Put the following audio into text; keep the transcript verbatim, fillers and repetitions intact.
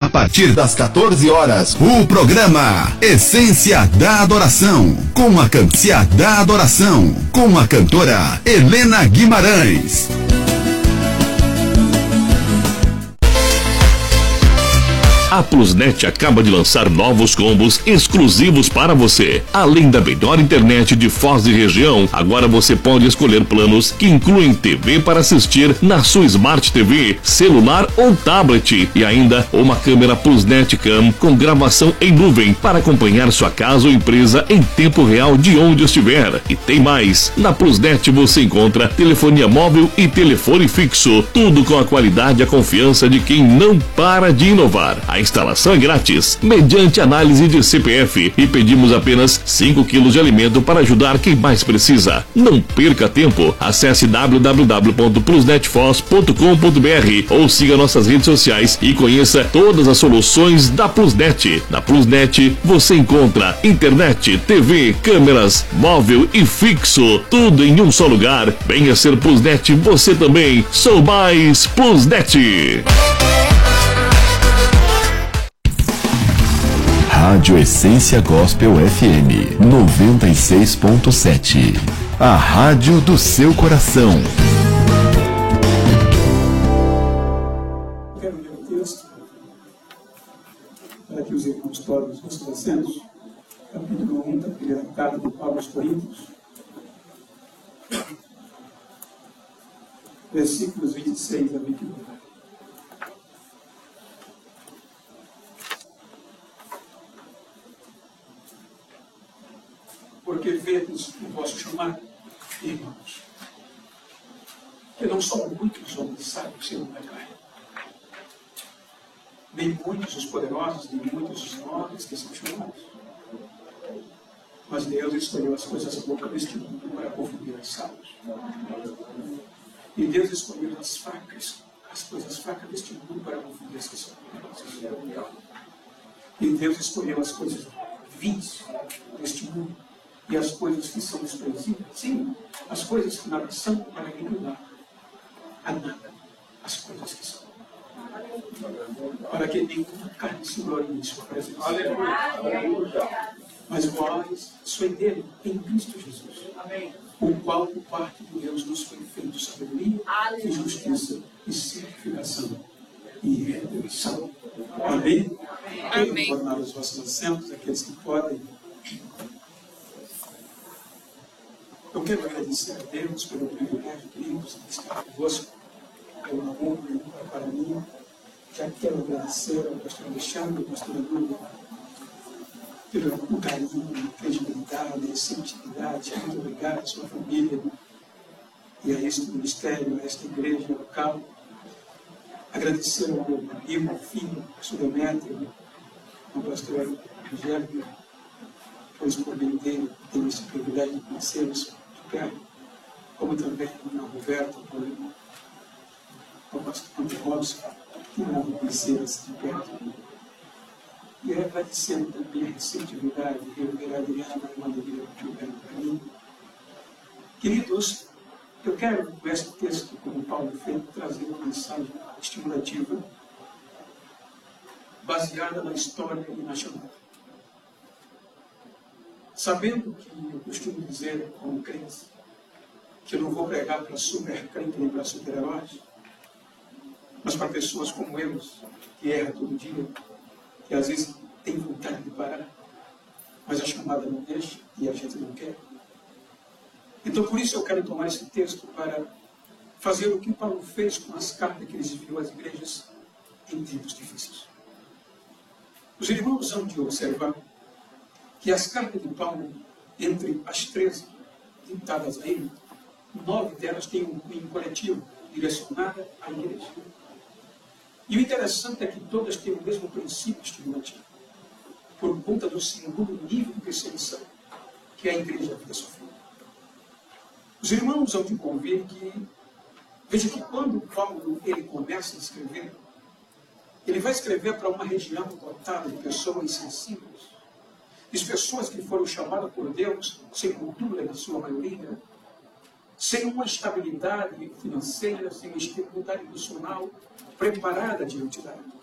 partir das quatorze horas, o programa Essência da Adoração, com a Cancia da Adoração, com a cantora Helena Guimarães. A Plusnet acaba de lançar novos combos exclusivos para você. Além da melhor internet de Foz e região, agora você pode escolher planos que incluem T V para assistir na sua Smart T V, celular ou tablet, e ainda uma câmera Plusnet Cam com gravação em nuvem para acompanhar sua casa ou empresa em tempo real de onde estiver. E tem mais! Na Plusnet você encontra telefonia móvel e telefone fixo, tudo com a qualidade e a confiança de quem não para de inovar. A instalação é grátis, mediante análise de C P F, e pedimos apenas cinco quilos de alimento para ajudar quem mais precisa. Não perca tempo, acesse w w w ponto plusnetfoz ponto com ponto b r ou siga nossas redes sociais e conheça todas as soluções da Plusnet. Na Plusnet você encontra internet, T V, câmeras, móvel e fixo, tudo em um só lugar. Venha ser Plusnet você também. Sou mais Plusnet. Rádio Essência Gospel F M noventa e seis ponto sete. A rádio do seu coração. Quero ler o texto para que os irmãos todos os seus assentos. Capítulo um da primeira carta de Paulo aos Coríntios, versículos vinte e seis a vinte e dois. Porque vedes o vosso chamado, irmãos, que não são muitos homens sábios segundo a carne, nem muitos os poderosos, nem muitos os nobres que são chamados. Mas Deus escolheu as coisas loucas deste mundo para confundir os sábios. E Deus escolheu as fracas, as coisas fracas deste mundo para confundir as que são poderosas. E Deus escolheu as coisas vis deste mundo e as coisas que são desprezíveis, sim, as coisas que nada são, para ignorar a nada as coisas que são, para que nenhuma carne se glorie em sua presença. Aleluia. Mas vós sois dele em Cristo Jesus, amém, o qual por parte de Deus nos foi feito sabedoria, e justiça, e certificação e redenção. Amém? Amém. Tornar os vossos assentos, aqueles que podem. Eu quero agradecer a Deus pelo privilégio, queridos, de estar convosco, pelo amor e honra para mim. Já quero agradecer ao pastor Alexandre, ao pastor Lula, pelo carinho, a credibilidade, a receptividade. Muito obrigado à sua família e a este ministério, a esta igreja local. Agradecer ao meu amigo, filho, ao pastor Demétrio, ao pastor Angélico, pois por meio dele tenho esse privilégio de conhecê-los, como também ao Roberto, ao pastor Antônio Robson, que não conhecê-los de perto. E agradecendo também a receptividade e a Adriana, a irmã que tiveram para mim. Queridos, eu quero, com este texto, como Paulo fez, trazer uma mensagem estimulativa, baseada na história e na chamada. Sabendo que eu costumo dizer, como crente, que eu não vou pregar para super crente nem para super-heróis, mas para pessoas como eu, que erram todo dia, que às vezes tem vontade de parar, mas a chamada não deixa e a gente não quer. Então, por isso eu quero tomar esse texto para fazer o que Paulo fez com as cartas que ele enviou às igrejas em tempos difíceis. Os irmãos hão de observar que as cartas de Paulo, entre as treze ditadas a ele, nove delas têm um cunho coletivo, direcionada à igreja. E o interessante é que todas têm o mesmo princípio estimulativo, por conta do segundo nível de perseguição, que é a igreja vida sofrida. Os irmãos hão de convir que, veja que quando Paulo ele começa a escrever, ele vai escrever para uma região dotada de pessoas sensíveis, de pessoas que foram chamadas por Deus sem cultura, na sua maioria, sem uma estabilidade financeira, sem uma estabilidade emocional preparada diante da vida.